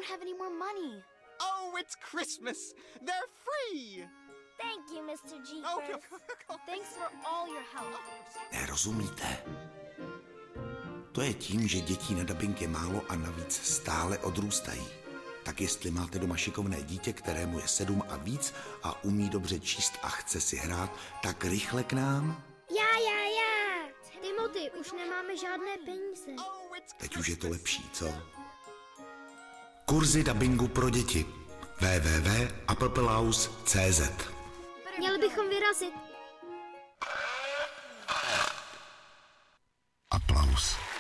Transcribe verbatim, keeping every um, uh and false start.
don't have any more money. Oh, it's Christmas. They're free. Thank you, mister Jeepers. Oh, Thanks for all your help. Nerozumíte? To je tím, že dětí na dabing je málo a navíc stále odrůstají. Tak jestli máte doma šikovné dítě, kterému je sedm a víc a umí dobře číst a chce si hrát, tak rychle k nám. Já, já, já. Timothy, už nemáme žádné peníze. Teď už je to lepší, co? Kurzy dabingu pro děti. w w w tečka applepelaus tečka c z Měli bychom vyrazit. Aplaus.